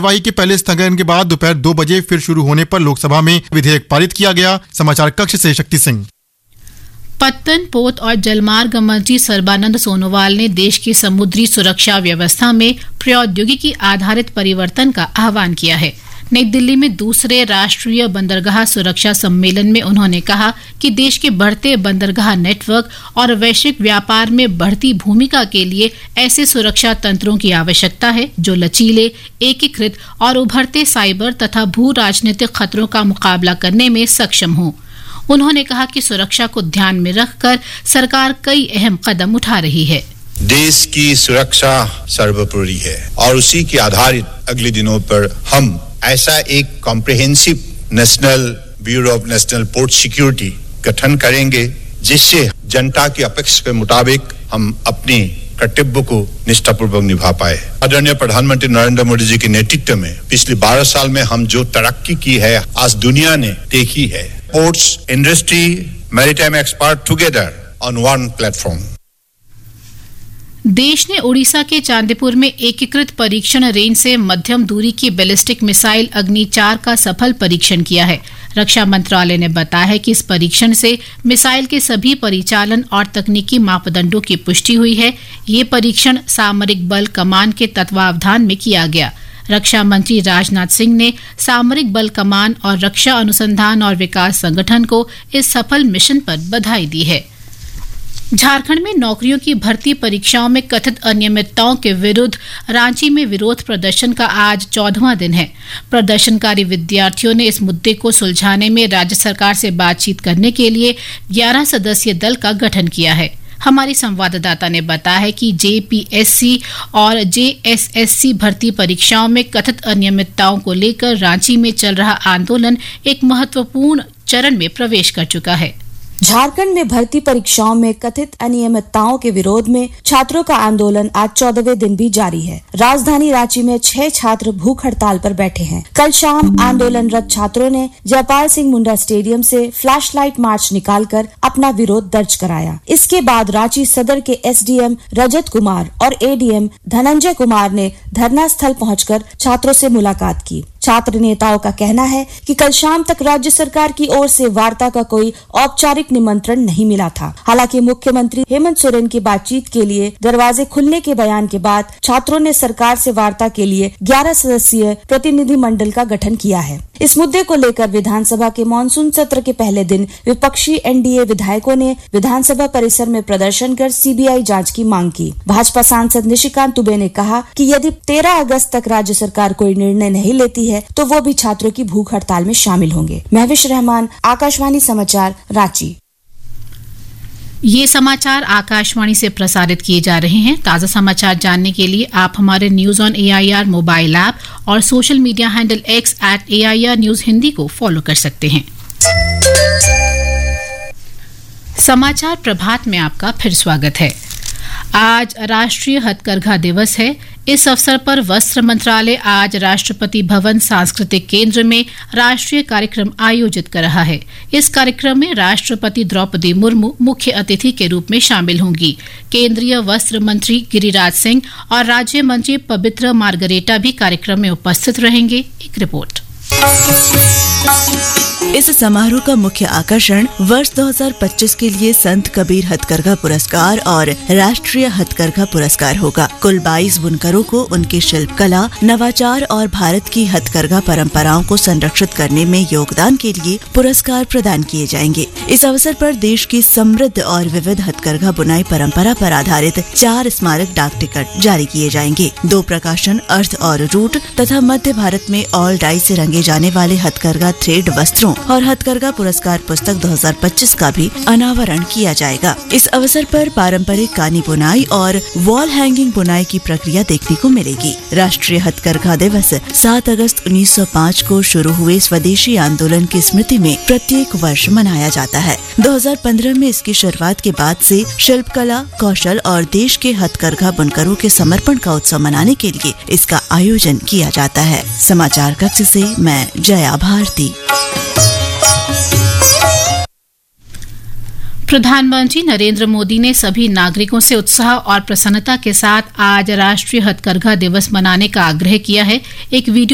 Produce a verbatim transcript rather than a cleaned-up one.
कार्यवाही के पहले स्थगन के बाद दोपहर दो बजे फिर शुरू होने पर लोकसभा में विधेयक पारित किया गया। समाचार कक्ष से शक्ति सिंह। पत्तन, पोत और जलमार्ग मंत्री सर्बानंद सोनोवाल ने देश की समुद्री सुरक्षा व्यवस्था में प्रौद्योगिकी आधारित परिवर्तन का आह्वान किया है। नई दिल्ली में दूसरे राष्ट्रीय बंदरगाह सुरक्षा सम्मेलन में उन्होंने कहा कि देश के बढ़ते बंदरगाह नेटवर्क और वैश्विक व्यापार में बढ़ती भूमिका के लिए ऐसे सुरक्षा तंत्रों की आवश्यकता है जो लचीले, एकीकृत और उभरते साइबर तथा भू राजनीतिक खतरों का मुकाबला करने में सक्षम हों। उन्होंने कहा कि सुरक्षा को ध्यान में रखकर सरकार कई अहम कदम उठा रही है। देश की सुरक्षा सर्वोपरि है और उसी के आधारित अगले दिनों पर हम ऐसा एक comprehensive national bureau of national port security गठन करेंगे जिससे जनता की अपेक्षा के मुताबिक हम अपनी कर्तव्य को निष्ठापूर्वक निभा पाए। आदरणीय प्रधानमंत्री नरेंद्र मोदी जी के नेतृत्व में पिछले बारह साल में हम जो तरक्की की है आज दुनिया ने देखी है। Ports, industry, maritime expert together on one platform. देश ने ओडिशा के चांदीपुर में एकीकृत परीक्षण रेंज से मध्यम दूरी की बैलिस्टिक मिसाइल अग्नि चार का सफल परीक्षण किया है। रक्षा मंत्रालय ने बताया है कि इस परीक्षण से मिसाइल के सभी परिचालन और तकनीकी मापदंडों की पुष्टि हुई है। ये परीक्षण सामरिक बल कमान के तत्वावधान में किया गया। रक्षा मंत्री राजनाथ सिंह ने सामरिक बल कमान और रक्षा अनुसंधान और विकास संगठन को इस सफल मिशन पर बधाई दी है। झारखंड में नौकरियों की भर्ती परीक्षाओं में कथित अनियमितताओं के विरुद्ध रांची में विरोध प्रदर्शन का आज चौदहवां दिन है। प्रदर्शनकारी विद्यार्थियों ने इस मुद्दे को सुलझाने में राज्य सरकार से बातचीत करने के लिए ग्यारह सदस्यीय दल का गठन किया है। हमारी संवाददाता ने बताया है कि जेपीएससी और जेएसएससी भर्ती परीक्षाओं में कथित अनियमितताओं को लेकर रांची में चल रहा आंदोलन एक महत्वपूर्ण चरण में प्रवेश कर चुका है। झारखंड में भर्ती परीक्षाओं में कथित अनियमितताओं के विरोध में छात्रों का आंदोलन आज चौदहवें दिन भी जारी है। राजधानी रांची में छह छात्र भूख हड़ताल पर बैठे हैं। कल शाम आंदोलनरत छात्रों ने जयपाल सिंह मुंडा स्टेडियम से फ्लैश लाइट मार्च निकालकर अपना विरोध दर्ज कराया। इसके बाद रांची सदर के एसडीएम रजत कुमार और एडीएम धनंजय कुमार ने धरना स्थल पहुंचकर छात्रों से मुलाकात की। छात्र नेताओं का कहना है कि कल शाम तक राज्य सरकार की ओर से वार्ता का कोई औपचारिक निमंत्रण नहीं मिला था। हालांकि मुख्यमंत्री हेमंत सोरेन की बातचीत के लिए दरवाजे खुलने के बयान के बाद छात्रों ने सरकार से वार्ता के लिए ग्यारह सदस्यीय प्रतिनिधि मंडल का गठन किया है। इस मुद्दे को लेकर विधानसभा के मानसून सत्र के पहले दिन विपक्षी एनडीए विधायकों ने विधानसभा परिसर में प्रदर्शन कर सीबीआई जांच की मांग की। भाजपा सांसद निशिकांत दुबे ने कहा कि यदि तेरह अगस्त तक राज्य सरकार कोई निर्णय नहीं लेती है तो वो भी छात्रों की भूख हड़ताल में शामिल होंगे। महविश रहमान, आकाशवाणी समाचार, रांची। ये समाचार आकाशवाणी से प्रसारित किए जा रहे हैं। ताज़ा समाचार जानने के लिए आप हमारे news on AIR mobile app और social media handle x eight AIR news Hindi को फॉलो कर सकते हैं। समाचार प्रभात में आपका फिर स्वागत है। आज राष्ट्रीय हथकरघा दिवस है। इस अवसर पर वस्त्र मंत्रालय आज राष्ट्रपति भवन सांस्कृतिक केंद्र में राष्ट्रीय कार्यक्रम आयोजित कर रहा है। इस कार्यक्रम में राष्ट्रपति द्रौपदी मुर्मू मुख्य अतिथि के रूप में शामिल होंगी। केंद्रीय वस्त्र मंत्री गिरिराज सिंह और राज्य मंत्री पवित्र मार्गरेटा भी कार्यक्रम में उपस्थित रहेंगे। एक रिपोर्ट। इस समारोह का मुख्य आकर्षण वर्ष दो हज़ार पच्चीस के लिए संत कबीर हथकरघा पुरस्कार और राष्ट्रीय हथकरघा पुरस्कार होगा। कुल बाईस बुनकरों को उनकी शिल्प कला, नवाचार और भारत की हथकरघा परंपराओं को संरक्षित करने में योगदान के लिए पुरस्कार प्रदान किए जाएंगे। इस अवसर पर देश की समृद्ध और विविध हथकरघा बुनाई परंपरा पर आधारित चार स्मारक डाक टिकट जारी किए जाएंगे। दो प्रकाशन अर्थ और रूट तथा मध्य भारत में ऑल डाई से रंगे जाने वाले हथकरघा थ्रेड वस्त्रों और हथकरघा पुरस्कार पुस्तक दो हज़ार पच्चीस का भी अनावरण किया जाएगा। इस अवसर पर पारंपरिक कानी बुनाई और वॉल हैंगिंग बुनाई की प्रक्रिया देखने को मिलेगी। राष्ट्रीय हथकरघा दिवस सात अगस्त उन्नीस सौ पाँच को शुरू हुए स्वदेशी आंदोलन की स्मृति में प्रत्येक वर्ष मनाया जाता है। दो हज़ार पंद्रह में इसकी शुरुआत के बाद से शिल्प कला, कौशल और देश के हथकरघा बुनकरों के समर्पण का उत्सव मनाने के लिए इसका आयोजन किया जाता है। समाचार कक्ष से मैं जया भारती। प्रधानमंत्री नरेंद्र मोदी ने सभी नागरिकों से उत्साह और प्रसन्नता के साथ आज राष्ट्रीय हथकरघा दिवस मनाने का आग्रह किया है। एक वीडियो